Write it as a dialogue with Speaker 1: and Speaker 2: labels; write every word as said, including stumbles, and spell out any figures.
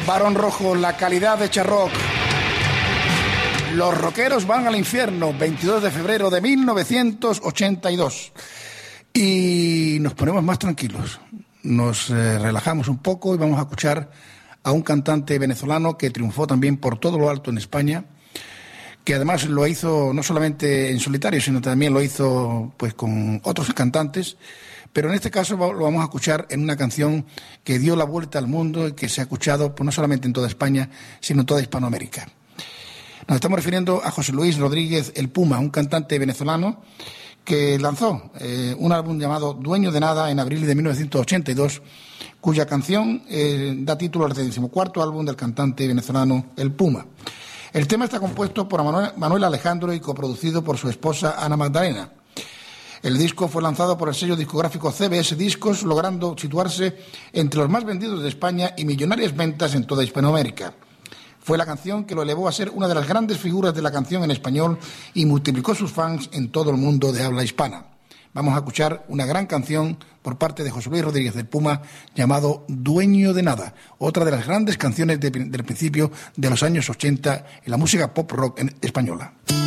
Speaker 1: Barón Rojo, la calidad de Charrock. Los rockeros van al infierno, veintidós de febrero de mil novecientos ochenta y dos. Y nos ponemos más tranquilos, nos eh, relajamos un poco y vamos a escuchar a un cantante venezolano que triunfó también por todo lo alto en España, que además lo hizo no solamente en solitario, sino también lo hizo pues con otros cantantes. Pero en este caso lo vamos a escuchar en una canción que dio la vuelta al mundo y que se ha escuchado pues, no solamente en toda España, sino en toda Hispanoamérica. Nos estamos refiriendo a José Luis Rodríguez El Puma, un cantante venezolano que lanzó eh, un álbum llamado Dueño de Nada en abril de mil novecientos ochenta y dos, cuya canción eh, da título al decimocuarto álbum del cantante venezolano El Puma. El tema está compuesto por Manuel, Manuel Alejandro y coproducido por su esposa Ana Magdalena. El disco fue lanzado por el sello discográfico C B S Discos, logrando situarse entre los más vendidos de España y millonarias ventas en toda Hispanoamérica. Fue la canción que lo elevó a ser una de las grandes figuras de la canción en español y multiplicó sus fans en todo el mundo de habla hispana. Vamos a escuchar una gran canción por parte de José Luis Rodríguez del Puma llamado Dueño de Nada, otra de las grandes canciones de, del principio de los años ochenta en la música pop rock española.